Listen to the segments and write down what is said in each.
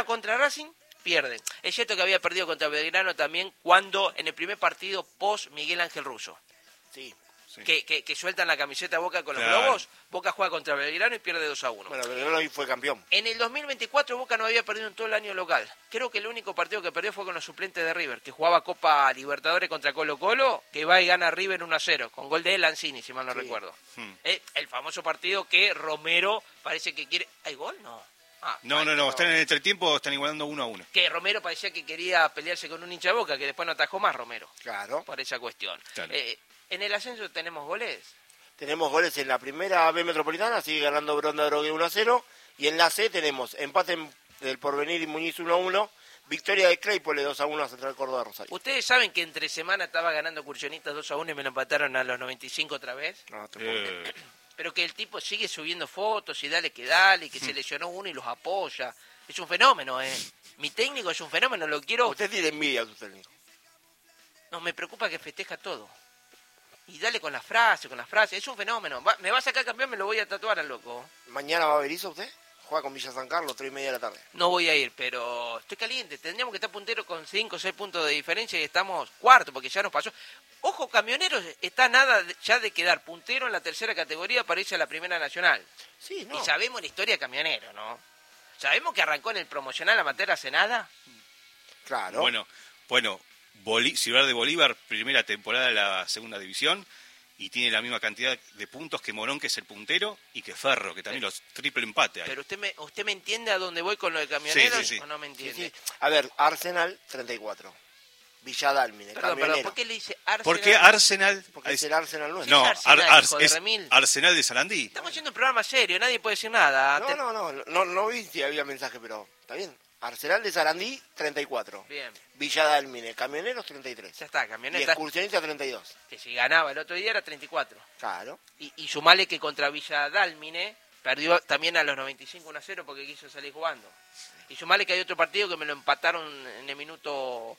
contra Racing, pierden. Es cierto que había perdido contra Belgrano también cuando en el primer partido post Miguel Ángel Russo. Sí. Que sueltan la camiseta Boca con los Claro. globos. Boca juega contra Belgrano y pierde 2-1. Bueno, Belgrano hoy fue campeón. En el 2024 Boca no había perdido en todo el año local. Creo que el único partido que perdió fue con los suplentes de River, que jugaba Copa Libertadores contra Colo Colo, que va y gana River 1-0, con gol de Lanzini, si mal no recuerdo. El famoso partido que Romero parece que quiere... ¿Hay gol? No. No, están en el entretiempo, están igualando 1-1. Que Romero parecía que quería pelearse con un hincha de Boca, que después no atajó más Romero. Claro. Por esa cuestión. Claro. ¿En el ascenso tenemos goles? Tenemos goles en la primera B Metropolitana, sigue ganando Bronda Drogué 1-0. Y en la C tenemos empate del Porvenir y Muñiz 1-1. Victoria de Claypole 2-1 a Central Córdoba Rosario. ¿Ustedes saben que entre semana estaba ganando Cursionistas 2-1 y me lo empataron a los 95 otra vez? No, te puedo creer. Pero que el tipo sigue subiendo fotos y dale, que se lesionó uno y los apoya. Es un fenómeno, Mi técnico es un fenómeno, lo quiero... Usted tiene envidia a su técnico. No, me preocupa que festeja todo. Y dale con la frase. Es un fenómeno. Me va a sacar campeón, me lo voy a tatuar al loco. ¿Mañana va a ver eso usted? Juega con Villa San Carlos, 3:30 de la tarde. No voy a ir, pero estoy caliente. Tendríamos que estar punteros con 5 o 6 puntos de diferencia y estamos cuarto, porque ya nos pasó. Ojo, Camioneros está nada ya de quedar puntero en la tercera categoría para irse a la Primera Nacional. Sí, no. Y sabemos la historia de Camionero, ¿no? Sabemos que arrancó en el promocional amateur hace nada. Claro. Bueno, Ciudad de Bolívar, primera temporada de la segunda división, y tiene la misma cantidad de puntos que Morón, que es el puntero, y que Ferro, que también los triple empate hay. Pero usted me entiende a dónde voy con lo de Camioneros, Sí. ¿o no me entiende? Sí. A ver, Arsenal 34. Villa Dálmine, Perdón, Camionero. ¿por qué le dice Arsenal? ¿Por qué Arsenal? Porque es el Arsenal nuestro. No, Arsenal, hijo de es remil. Arsenal de Sarandí. Estamos haciendo un programa serio, nadie puede decir nada. No vi si había mensaje, pero está bien. Arsenal de Sarandí, 34. Bien, Villa Dálmine, Camioneros, 33. ya está, Y Camioneta. Excursionista, 32. Que si ganaba el otro día era 34. Claro. Y sumale que contra Villa Dálmine perdió también a los 95 1-0 porque quiso salir jugando. Y sumale que hay otro partido que me lo empataron en el minuto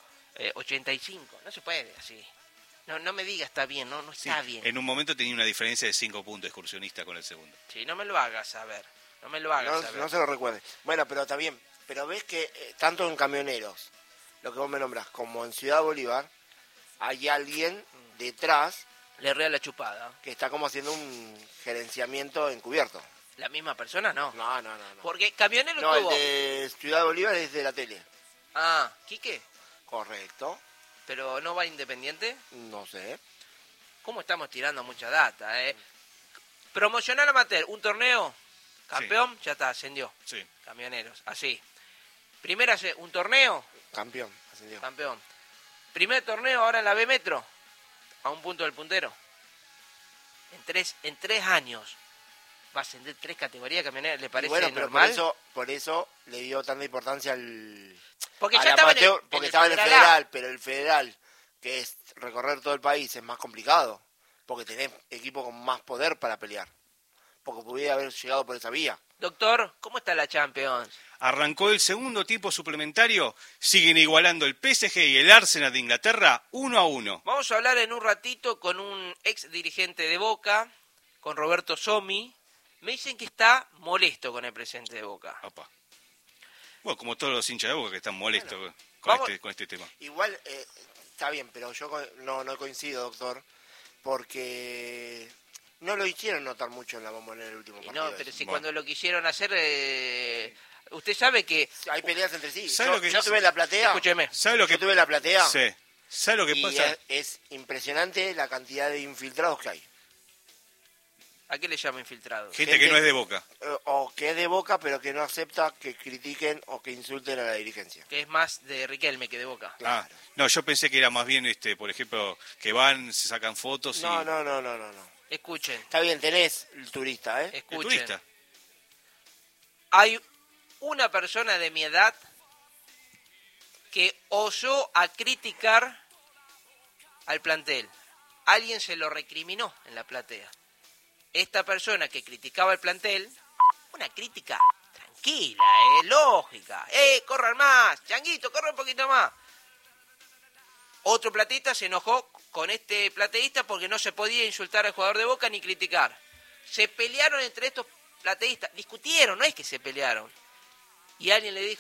85. No se puede así. No me diga está bien, no Sí, está bien. en un momento tenía una diferencia de 5 puntos excursionista con el segundo. Sí, no me lo hagas saber. No me lo hagas saber. No se lo recuerde. Bueno, pero está bien. Pero ves que tanto en Camioneros, lo que vos me nombrás, como en Ciudad Bolívar, hay alguien detrás Le rea la chupada. que está como haciendo un gerenciamiento encubierto. ¿La misma persona? No. No. Porque Camionero No, el tuvo... de Ciudad Bolívar es de la tele. Ah, ¿Quique? Correcto. ¿Pero no va Independiente? No sé. ¿Cómo estamos tirando mucha data, Promocional amateur, un torneo, campeón, ya está, ascendió. Sí. Camioneros, así. Primera, un torneo, Campeón. Ascendió. campeón. Primer torneo ahora en la B Metro, a un punto del puntero. En tres años va a ascender 3 categorías Camioneros, ¿le Y parece bueno, pero normal? por eso le dio tanta importancia Porque al ya estaba amateur, porque estaba en el Federal A. federal, pero el federal, que es recorrer todo el país, es más complicado, porque tenés equipo con más poder para pelear, porque pudiera haber llegado por esa vía. Doctor, ¿cómo está la Champions? Arrancó el segundo tiempo suplementario, siguen igualando el PSG y el Arsenal de Inglaterra 1-1. Vamos a hablar en un ratito con un ex dirigente de Boca, con Roberto Somi. Me dicen que está molesto con el presidente de Boca. Opa. Bueno, como todos los hinchas de Boca que están molestos vamos- con este tema. Igual, está bien, pero yo no coincido, doctor, porque no lo hicieron notar mucho en la Bombonera en el último Y partido. no, pero si Bueno. cuando lo quisieron hacer, usted sabe que... Hay peleas entre sí. ¿Sabe lo que- Yo tuve la platea. Escúcheme, ¿Sabe lo que Yo tuve la platea. Sí. ¿Sabe lo que Y pasa? es impresionante la cantidad de infiltrados que hay. ¿a qué le llama infiltrado? Gente que no es de Boca. O que es de Boca, pero que no acepta que critiquen o que insulten a la dirigencia. Que es más de Riquelme que de Boca. Ah, no, yo pensé que era más bien, por ejemplo, que van, se sacan fotos y... No. Escuchen, Está bien, tenés el turista, ¿eh? ¿El escuchen. turista? Hay una persona de mi edad que osó a criticar al plantel. Alguien se lo recriminó en la platea. Esta persona que criticaba el plantel, una crítica tranquila, lógica. Corran más, Changuito, corran un poquito más. Otro plateísta se enojó con este plateísta porque no se podía insultar al jugador de Boca ni criticar. Se pelearon entre estos plateístas, discutieron, no es que se pelearon. Y alguien le dijo,